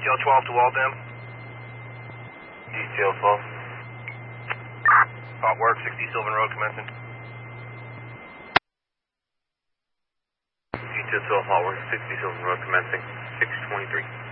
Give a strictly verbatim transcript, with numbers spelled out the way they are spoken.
Detail twelve to Waltham. Detail twelve. Hot work, sixty Sylvan Road commencing. Detail twelve, hot work, sixty Sylvan Road commencing, six twenty-three.